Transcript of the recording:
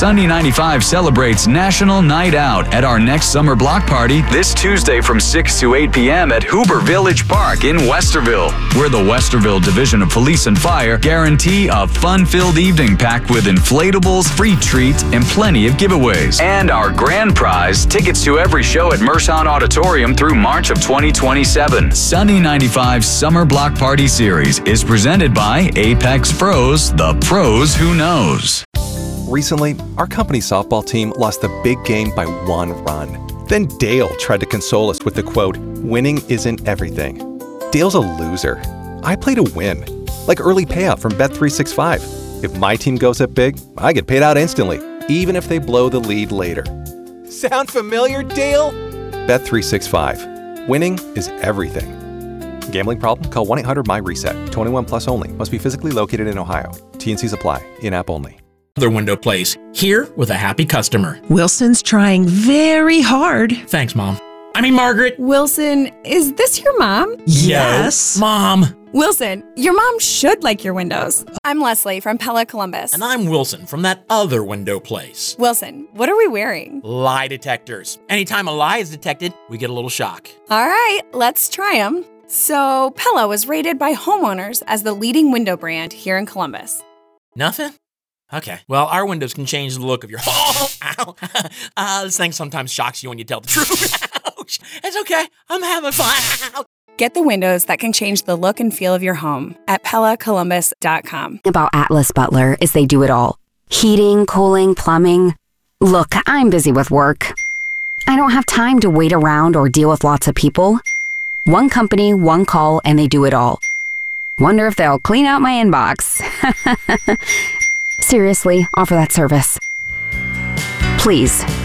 Sunny 95 celebrates National Night Out at our next summer block party this Tuesday from 6 to 8 p.m. at Hoover Village Park in Westerville, where the Westerville Division of Police and Fire guarantee a fun-filled evening packed with inflatables, free treats, and plenty of giveaways. And our grand prize, tickets to every show at Mershon Auditorium through March of 2027. Sunny 95's Summer Block Party Series is presented by Apex Pros, the pros who knows. Recently, our company softball team lost the big game by 1 run. Then Dale tried to console us with the quote, "Winning isn't everything." Dale's a loser. I play to win, like early payout from Bet365. If my team goes up big, I get paid out instantly, even if they blow the lead later. Sound familiar, Dale? Bet365. Winning is everything. Gambling problem? Call 1-800-MY-RESET. 21 plus only. Must be physically located in Ohio. T&Cs apply. In-app only. Other window place. Here with a happy customer. Wilson's trying very hard. Thanks, Mom. Margaret. Wilson, is this your mom? Yes. Yo, Mom. Wilson, your mom should like your windows. I'm Leslie from Pella Columbus. And I'm Wilson from that other window place. Wilson, what are we wearing? Lie detectors. Anytime a lie is detected, we get a little shock. All right, let's try them. So, Pella was rated by homeowners as the leading window brand here in Columbus. Nothing? Okay. Well, our windows can change the look of your home. Ow. This thing sometimes shocks you when you tell the truth. Ouch. It's okay. I'm having fun. Get the windows that can change the look and feel of your home at PellaColumbus.com. About Atlas Butler is they do it all. Heating, cooling, plumbing. Look, I'm busy with work. I don't have time to wait around or deal with lots of people. One company, one call, and they do it all. Wonder if they'll clean out my inbox. Seriously, offer that service. Please,